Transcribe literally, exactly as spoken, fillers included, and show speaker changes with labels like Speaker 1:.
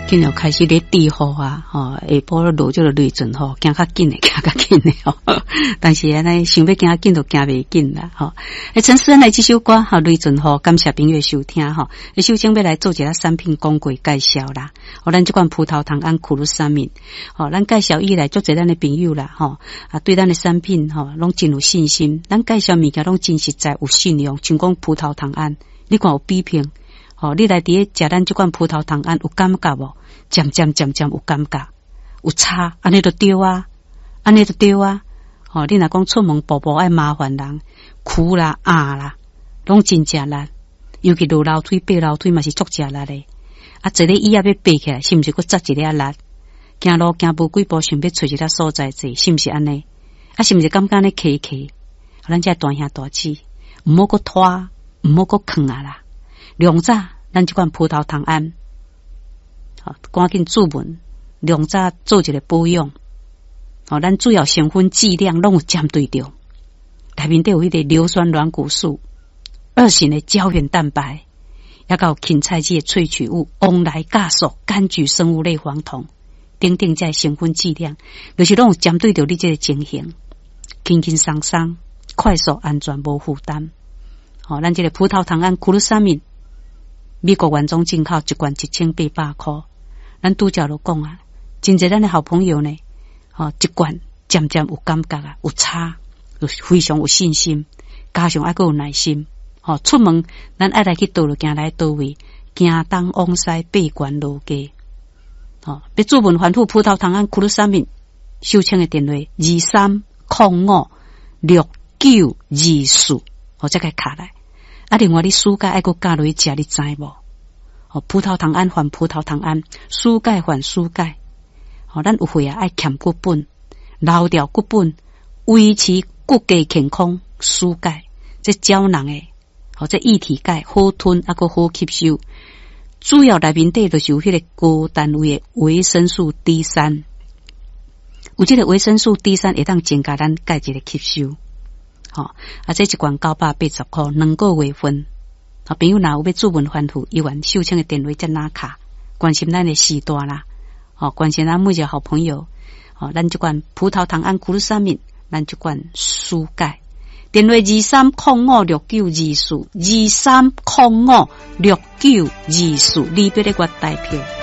Speaker 1: 今日开始咧地雨啊，吼，下晡落就雷阵吼，行较紧诶，行较紧诶吼。但是安尼想要行紧都行袂紧啦，吼。诶，陈思安来这首歌吼，雷阵雨，感谢朋友收聽吼。诶，首先要來做一個產品廣告介紹啦。吼，咱這款葡萄糖胺苦魯沙敏，吼，咱介紹以來足儕咱誒朋友啦，吼，啊，對咱誒產品吼，攏真有信心。咱介紹物件攏真實在有信用，像講葡萄糖胺，你看有比拼。吼，你來佇食咱這款葡萄糖胺有感覺無？漸漸漸漸有感覺，有差，安尼就對啊，安尼就對啊。吼，你若講出門步步愛麻煩人，苦啦、壓啦，攏真食力。尤其落樓梯、爬樓梯嘛是足食力咧。啊，一個椅仔要爬起來，是毋是佫扎一粒力？行路行無幾步，想要找一粒所在坐，是毋是安尼？啊，是毋是感覺咧企企？咱這大兄大姊，毋好佫拖，毋好佫囥啊啦。量早，咱這款葡萄糖胺，好，趕緊注文，量早做一個保養。哦，咱主要成分劑量攏有針對着，內面都有迄個硫酸軟骨素、二型的膠原蛋白，也有芹菜汁的萃取物、翁來酵素、柑橘生物類黃酮，等等這成分劑量，就是攏有針對着你這個情形，輕輕鬆鬆、快速、安全、無負擔。哦，咱這個葡萄糖胺苦魯沙敏，美國原裝進口一罐一千八百塊，咱拄則就講啊，真濟咱的好朋友呢，哦，一罐漸漸有感覺啊，有差，有非常有信心，加上還佫有耐心。哦，出門咱愛來去倒落行來倒位，行東往西，爬懸落低。哦，要注文反復葡萄糖胺苦魯沙敏，收請的電話二三零五六九二四，我再甲卡來。啊，另外你暑假愛佫加落去食，你知無？哦，葡萄糖胺換葡萄糖胺，暑鈣換暑鈣。哦，咱有血啊愛欠骨本，留掉骨本，維持骨骼健康。暑鈣這膠囊誒，哦，這液體鈣好吞，啊，佫好吸收。主要內面底就是有迄個高單位誒維生素 D 三，有這個維生素 D 三會當增加咱鈣質誒吸收。吼、哦，啊，這一罐九百八十塊，兩個月份。啊，朋友若有要注文反復，伊原收請嘅電話則拿卡，關心咱嘅時段啦。哦，關心咱每一個好朋友。哦，咱這罐葡萄糖胺苦魯沙敏，咱這罐舒鈣。電話二三零五六九二四，二三零五六九二四，你別咧我代票。